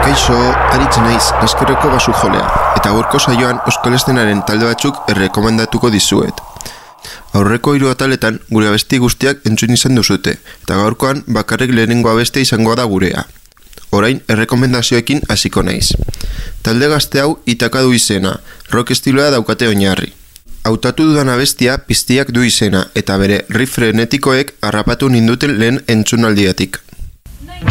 Kaixo, aritzen naiz, Naskerreko basu jolea, eta gaurko saioan Euskalestenaren talde batzuk errekomendatuko dizuet. Aurreko 3 ataletan gure abesti guztiak entzun izan duzute, eta gaurkoan bakarrik lehenengo abestia izango da gurea. Orain errekomendazioekin hasiko naiz. Talde gazte hau Itaka du izena, rock estiloa daukate oinarri. Hautatu dudan abestia Piztiak du izena, eta bere riff frenetikoek harrapatu ninduten lehen entzunaldiatik.